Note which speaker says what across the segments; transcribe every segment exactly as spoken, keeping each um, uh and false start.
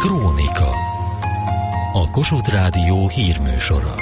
Speaker 1: Krónika. A Kossuth Rádió hírműsora.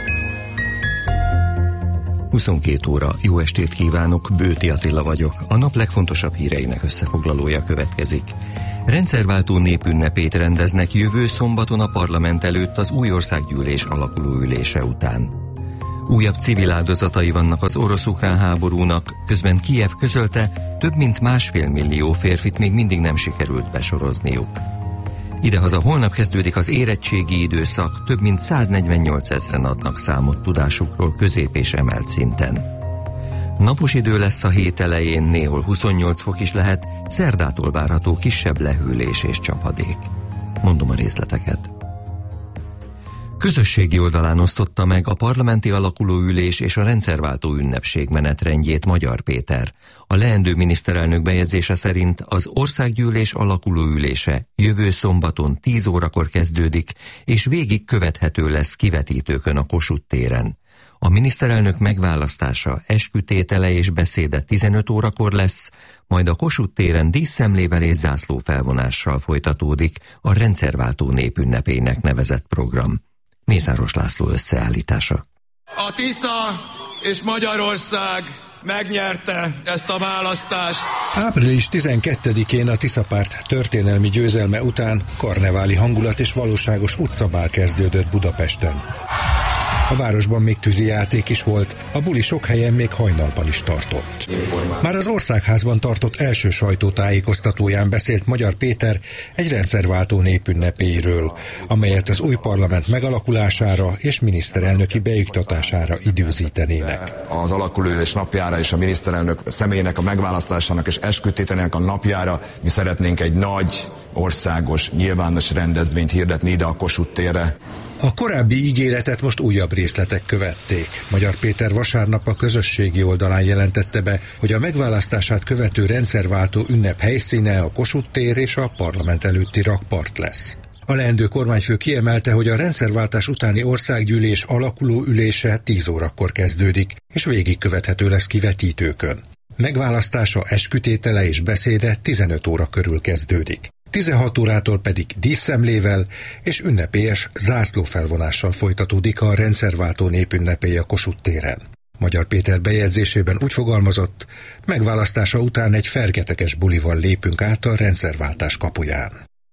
Speaker 2: huszonkettő óra, jó estét kívánok, Bőti Attila vagyok. A nap legfontosabb híreinek összefoglalója következik. Rendszerváltó népünnepét rendeznek jövő szombaton a parlament előtt az új országgyűlés alakuló ülése után. Újabb civil áldozatai vannak az orosz-ukrán háborúnak, közben Kijev közölte, több mint másfél millió férfit még mindig nem sikerült besorozniuk. Idehaza holnap kezdődik az érettségi időszak, több mint száznegyvennyolc ezren adnak számot tudásukról közép és emelt szinten. Napos idő lesz a hét elején, néhol huszonnyolc fok is lehet, szerdától várható kisebb lehűlés és csapadék. Mondom a részleteket. Közösségi oldalán osztotta meg a parlamenti alakulóülés és a rendszerváltó ünnepség menetrendjét Magyar Péter. A leendő miniszterelnök bejegyzése szerint az országgyűlés alakulóülése jövő szombaton tíz órakor kezdődik, és végig követhető lesz kivetítőkön a Kossuth téren. A miniszterelnök megválasztása, eskütétele és beszéde tizenöt órakor lesz, majd a Kossuth téren díszszemlével és zászlófelvonással folytatódik a rendszerváltó népünnepének nevezett program. Mészáros László összeállítása.
Speaker 3: A Tisza és Magyarország megnyerte ezt a választást.
Speaker 4: április tizenkettedikén a Tiszapárt történelmi győzelme után karneváli hangulat és valóságos utcabál kezdődött Budapesten. A városban még tűzijáték is volt, a buli sok helyen még hajnalban is tartott. Már az Országházban tartott első sajtótájékoztatóján beszélt Magyar Péter egy rendszerváltó népünnepéről, amelyet az új parlament megalakulására és miniszterelnöki beiktatására időzítenének.
Speaker 5: Az alakulóülés napjára és a miniszterelnök személyének a megválasztásának és esküdtételének a napjára mi szeretnénk egy nagy, országos, nyilvános rendezvényt hirdetni ide a Kossuth térre.
Speaker 4: A korábbi ígéretet most újabb részletek követték. Magyar Péter vasárnap a közösségi oldalán jelentette be, hogy a megválasztását követő rendszerváltó ünnep helyszíne a Kossuth tér és a parlament előtti rakpart lesz. A leendő kormányfő kiemelte, hogy a rendszerváltás utáni országgyűlés alakuló ülése tíz órakor kezdődik, és végigkövethető lesz kivetítőkön. Megválasztása, eskütétele és beszéde tizenöt óra körül kezdődik. tizenhat órától pedig díszszemlével és ünnepélyes zászlófelvonással folytatódik a rendszerváltó népünnepéje a Kossuth téren. Magyar Péter bejegyzésében úgy fogalmazott, megválasztása után egy fergeteges bulival lépünk át a rendszerváltás kapuján.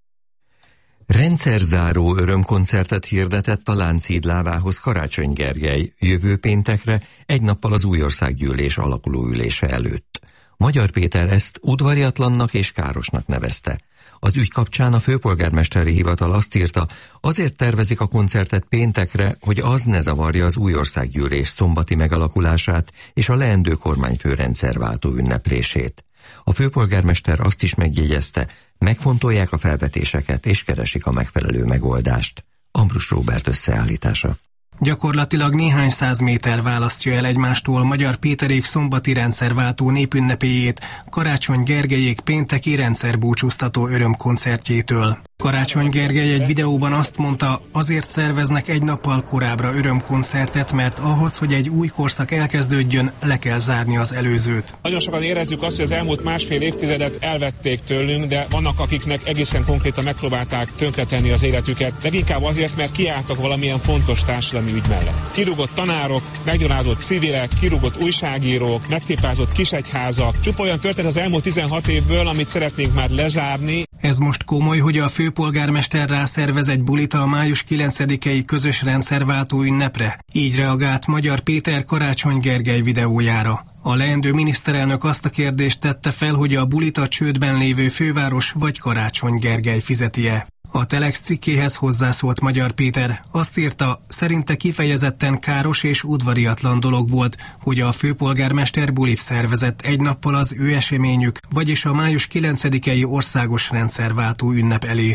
Speaker 2: Rendszerzáró örömkoncertet hirdetett a Lánchíd lávához Karácsony Gergely jövő péntekre, egy nappal az új országgyűlés alakuló ülése előtt. Magyar Péter ezt udvariatlannak és károsnak nevezte. Az ügy kapcsán a főpolgármesteri hivatal azt írta, azért tervezik a koncertet péntekre, hogy az ne zavarja az új országgyűlés szombati megalakulását és a leendő kormányfő rendszerváltó ünneplését. A főpolgármester azt is megjegyezte, megfontolják a felvetéseket és keresik a megfelelő megoldást. Ambrus Róbert összeállítása.
Speaker 6: Gyakorlatilag néhány száz méter választja el egymástól Magyar Péterék szombati rendszerváltó népünnepéjét Karácsony Gergelyék pénteki rendszerbúcsúztató örömkoncertjétől. Karácsony Gergely egy videóban azt mondta, azért szerveznek egy nappal korábbra örömkoncertet, mert ahhoz, hogy egy új korszak elkezdődjön, le kell zárni az előzőt.
Speaker 7: Nagyon sokan érezzük azt, hogy az elmúlt másfél évtizedet elvették tőlünk, de vannak, akiknek egészen konkrétan megpróbálták tönkretenni az életüket, leginkább azért, mert kiálltak valamilyen fontos társadalmi ügy mellett. Kirúgott tanárok, meggyalázott civilek, kirúgott újságírók, megtépázott kisegyházak. Csupa olyan történet az elmúlt tizenhat évből, amit szeretnénk már lezárni.
Speaker 6: Ez most komoly, hogy a főpolgármester rászervez egy bulit a május kilencedikei közös rendszerváltó ünnepre. Így reagált Magyar Péter Karácsony Gergely videójára. A leendő miniszterelnök azt a kérdést tette fel, hogy a bulit a csődben lévő főváros vagy Karácsony Gergely fizeti-e. A Telex cikkéhez hozzászólt Magyar Péter. Azt írta, szerinte kifejezetten káros és udvariatlan dolog volt, hogy a főpolgármester bulit szervezett egy nappal az ő eseményük, vagyis a május kilencedikei országos rendszerváltó ünnep elé.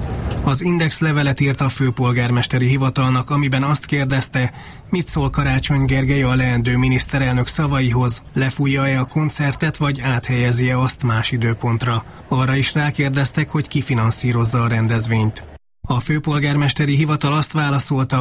Speaker 6: Az Index levelet írt a főpolgármesteri hivatalnak, amiben azt kérdezte, mit szól Karácsony Gergely a leendő miniszterelnök szavaihoz, lefújja-e a koncertet, vagy áthelyezi-e azt más időpontra. Arra is rákérdeztek, hogy ki finanszírozza a rendezvényt. A főpolgármesteri hivatal azt válaszolta,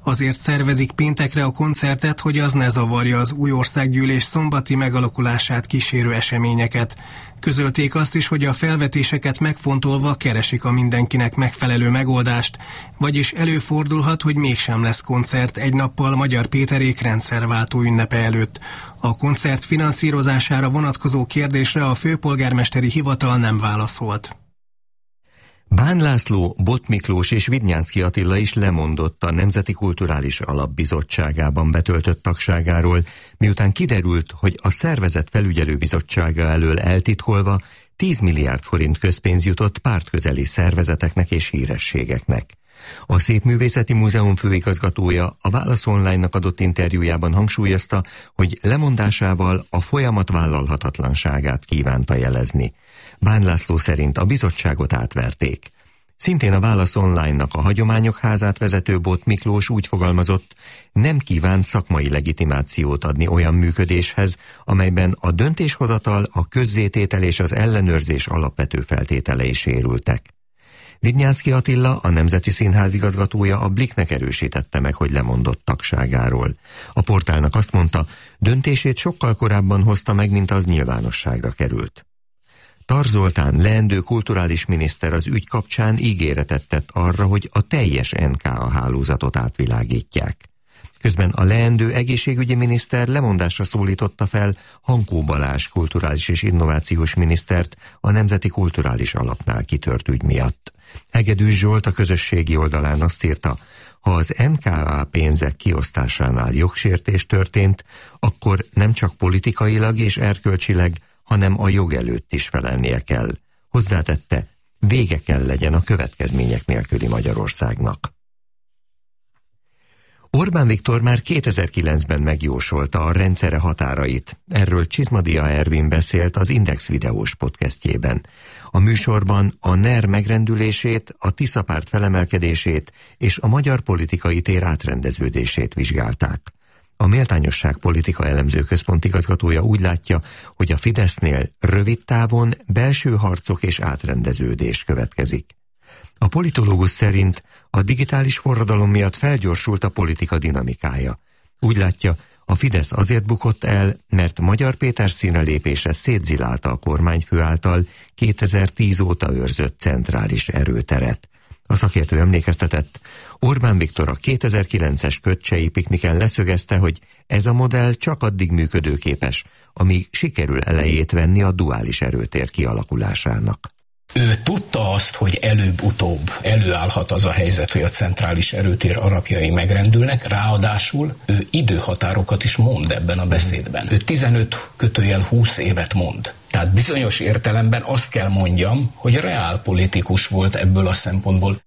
Speaker 6: Azért szervezik péntekre a koncertet, hogy az ne zavarja az új országgyűlés szombati megalakulását kísérő eseményeket. Közölték azt is, hogy a felvetéseket megfontolva keresik a mindenkinek megfelelő megoldást, vagyis előfordulhat, hogy mégsem lesz koncert egy nappal Magyar Péterék rendszerváltó ünnepe előtt. A koncert finanszírozására vonatkozó kérdésre a főpolgármesteri hivatal nem válaszolt.
Speaker 2: Bán László, Bot Miklós és Vidnyánszky Attila is lemondott a Nemzeti Kulturális Alapbizottságában betöltött tagságáról, miután kiderült, hogy a szervezet felügyelőbizottsága elől eltitkolva tíz milliárd forint közpénz jutott pártközeli szervezeteknek és hírességeknek. A Szépművészeti Múzeum főigazgatója a Válasz Online-nak adott interjújában hangsúlyozta, hogy lemondásával a folyamat vállalhatatlanságát kívánta jelezni. Bán László szerint a bizottságot átverték. Szintén a Válasz Online-nak a Hagyományok Házát vezető Bot Miklós úgy fogalmazott, nem kíván szakmai legitimációt adni olyan működéshez, amelyben a döntéshozatal, a közzététel és az ellenőrzés alapvető feltételei sérültek. Vidnyánszky Attila, a Nemzeti Színház igazgatója a Blicknek erősítette meg, hogy lemondott tagságáról. A portálnak azt mondta, döntését sokkal korábban hozta meg, mint az nyilvánosságra került. Tar Zoltán, leendő kulturális miniszter az ügy kapcsán ígéretet tett arra, hogy a teljes en ká á hálózatot átvilágítják. Közben a leendő egészségügyi miniszter lemondásra szólította fel Hankó Balázs kulturális és innovációs minisztert a Nemzeti Kulturális Alapnál kitört ügy miatt. Hegedűs Zsolt a közösségi oldalán azt írta, ha az en ká á pénzek kiosztásánál jogsértés történt, akkor nem csak politikailag és erkölcsileg, hanem a jog előtt is felelnie kell. Hozzátette, vége kell legyen a következmények nélküli Magyarországnak. Orbán Viktor már kétezer-kilencben megjósolta a rendszere határait. Erről Csizmadia Ervin beszélt az Index videós podcastjében. A műsorban a NER megrendülését, a Tisza párt felemelkedését és a magyar politikai tér átrendeződését vizsgálták. A Méltányosság Politika Elemző Központ igazgatója úgy látja, hogy a Fidesznél rövid távon belső harcok és átrendeződés következik. A politológus szerint a digitális forradalom miatt felgyorsult a politika dinamikája. Úgy látja, a Fidesz azért bukott el, mert Magyar Péter színre lépése szétzilálta a kormányfő által kétezer-tíz óta őrzött centrális erőteret. A szakértő emlékeztetett, Orbán Viktor a kétezer-kilences kötcsei pikniken leszögezte, hogy ez a modell csak addig működőképes, amíg sikerül elejét venni a duális erőtér kialakulásának.
Speaker 8: Ő tudta azt, hogy előbb-utóbb előállhat az a helyzet, hogy a centrális erőtér alapjai megrendülnek, ráadásul ő időhatárokat is mond ebben a beszédben. Ő tizenöt kötőjel húsz évet mond. Tehát bizonyos értelemben azt kell mondjam, hogy reálpolitikus volt ebből a szempontból.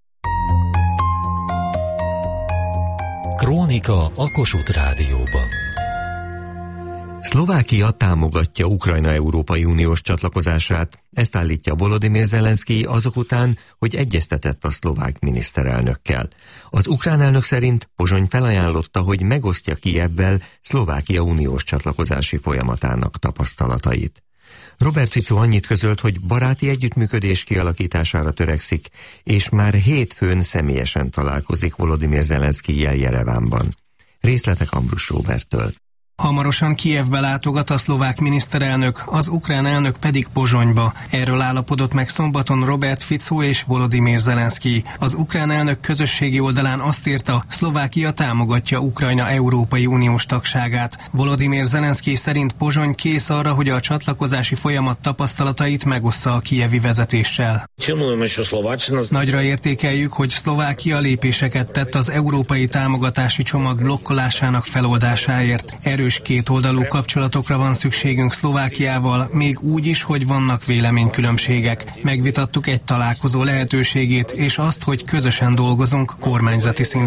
Speaker 1: Krónika a Kossuth Rádióban.
Speaker 2: Szlovákia támogatja Ukrajna Európai Uniós csatlakozását. Ezt állítja Volodymyr Zelenszky azok után, hogy egyeztetett a szlovák miniszterelnökkel. Az ukrán elnök szerint Pozsony felajánlotta, hogy megosztja Kijevvel Szlovákia uniós csatlakozási folyamatának tapasztalatait. Robert Fico annyit közölt, hogy baráti együttműködés kialakítására törekszik, és már hétfőn személyesen találkozik Volodymyr Zelenszkijjel Jerevánban. Részletek Ambrus Roberttől.
Speaker 6: Hamarosan Kijevbe látogat a szlovák miniszterelnök, az ukrán elnök pedig Pozsonyba. Erről állapodott meg szombaton Robert Fico és Volodymyr Zelenszky. Az ukrán elnök közösségi oldalán azt írta, Szlovákia támogatja Ukrajna Európai Uniós tagságát. Volodymyr Zelenszky szerint Pozsony kész arra, hogy a csatlakozási folyamat tapasztalatait megossza a kijevi vezetéssel. Nagyra értékeljük, hogy Szlovákia lépéseket tett az európai támogatási csomag blokkolásának feloldásáért. Erős kétoldalú kapcsolatokra van szükségünk Szlovákiával, még úgy is, hogy vannak véleménykülönbségek. Megvitattuk egy találkozó lehetőségét, és azt, hogy közösen dolgozunk kormányzati szinten.